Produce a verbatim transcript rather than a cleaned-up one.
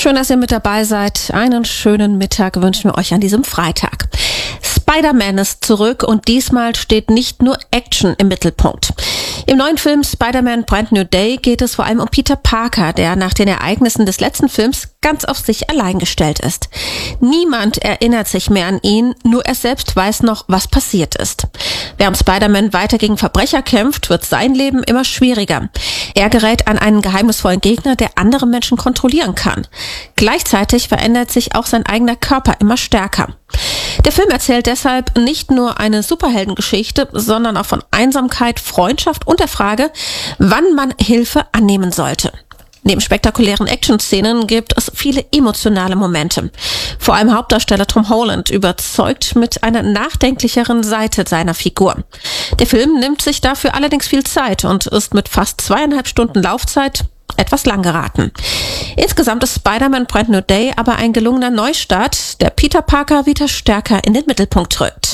Schön, dass ihr mit dabei seid. Einen schönen Mittag wünschen wir euch an diesem Freitag. Spider-Man ist zurück und diesmal steht nicht nur Action im Mittelpunkt. Im neuen Film Spider-Man Brand New Day geht es vor allem um Peter Parker, der nach den Ereignissen des letzten Films ganz auf sich allein gestellt ist. Niemand erinnert sich mehr an ihn, nur er selbst weiß noch, was passiert ist. Während Spider-Man weiter gegen Verbrecher kämpft, wird sein Leben immer schwieriger. Er gerät an einen geheimnisvollen Gegner, der andere Menschen kontrollieren kann. Gleichzeitig verändert sich auch sein eigener Körper immer stärker. Der Film erzählt deshalb nicht nur eine Superheldengeschichte, sondern auch von Einsamkeit, Freundschaft und der Frage, wann man Hilfe annehmen sollte. Neben spektakulären Action-Szenen gibt es viele emotionale Momente. Vor allem Hauptdarsteller Tom Holland überzeugt mit einer nachdenklicheren Seite seiner Figur. Der Film nimmt sich dafür allerdings viel Zeit und ist mit fast zweieinhalb Stunden Laufzeit etwas lang geraten. Insgesamt ist Spider-Man Brand New Day aber ein gelungener Neustart, der Peter Parker wieder stärker in den Mittelpunkt rückt.